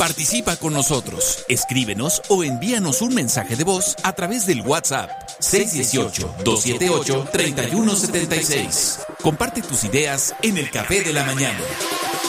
Participa con nosotros. Escríbenos o envíanos un mensaje de voz a través del WhatsApp 618-278-3176. Comparte tus ideas en el Café de la Mañana.